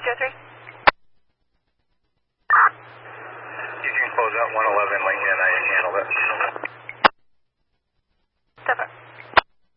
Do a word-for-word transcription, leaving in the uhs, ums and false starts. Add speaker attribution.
Speaker 1: two oh three.
Speaker 2: You can close out one eleven Lincoln and I handled it.